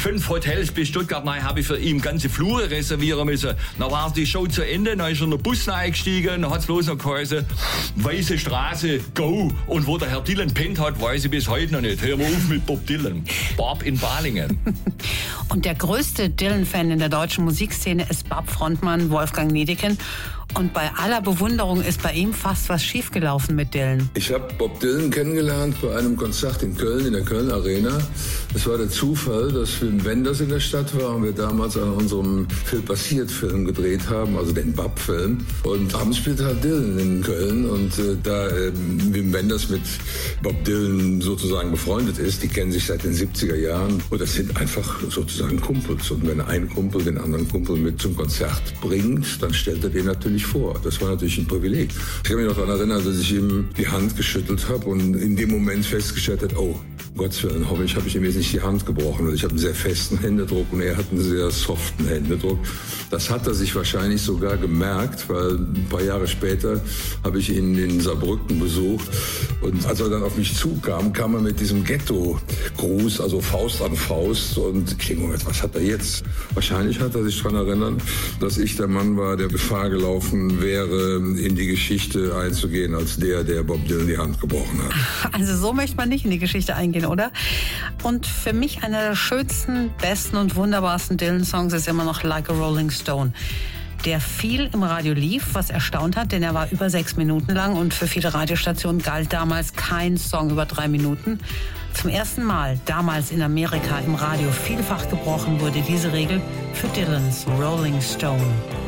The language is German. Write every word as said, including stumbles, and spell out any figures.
fünf Hotels bis Stuttgart rein, habe ich für ihn ganze Flure reservieren müssen. Dann war die Show zu Ende, dann ist er in den Bus eingestiegen, dann hat es bloß noch geheißen, Weiße Straße, go. Und wo der Herr Dylan pennt hat, weiß ich bis heute noch nicht. Hör mal auf mit Bob Dylan. Bob in Balingen. Und der größte Dylan-Fan in der deutschen Musikszene ist Bob-Frontmann Wolfgang Niedecken. Und bei aller Bewunderung ist bei ihm fast was schiefgelaufen mit Dylan. Ich habe Bob Dylan kennengelernt bei einem Konzert in Köln, in der Köln Arena. Es war der Zufall, dass Wim Wenders in der Stadt war und wir damals an unserem Phil Passiert-Film gedreht haben, also den Bob-Film. Und abends spielte halt Dylan in Köln und äh, da äh, Wim Wenders mit Bob Dylan sozusagen befreundet ist, die kennen sich seit den siebziger Jahren und das sind einfach sozusagen Kumpels. Und wenn ein Kumpel den anderen Kumpel mit zum Konzert bringt, dann stellt er den natürlich vor. Das war natürlich ein Privileg. Ich kann mich noch daran erinnern, dass ich ihm die Hand geschüttelt habe und in dem Moment festgestellt habe, oh, Gottes Willen, hoffentlich habe ich ihm jetzt nicht die Hand gebrochen. Also ich habe einen sehr festen Händedruck und er hat einen sehr soften Händedruck. Das hat er sich wahrscheinlich sogar gemerkt, weil ein paar Jahre später habe ich ihn in Saarbrücken besucht und als er dann auf mich zukam, kam er mit diesem Ghetto-Gruß, also Faust an Faust und ich denke, was hat er jetzt? Wahrscheinlich hat er sich daran erinnern, dass ich der Mann war, der Gefahr gelaufen wäre, in die Geschichte einzugehen als der, der Bob Dylan die Hand gebrochen hat. Also so möchte man nicht in die Geschichte eingehen, oder? Und für mich einer der schönsten, besten und wunderbarsten Dylan-Songs ist immer noch Like a Rolling Stone, der viel im Radio lief, was erstaunt hat, denn er war über sechs Minuten lang und für viele Radiostationen galt damals kein Song über drei Minuten. Zum ersten Mal damals in Amerika im Radio vielfach gebrochen wurde diese Regel für Dylans Rolling Stone.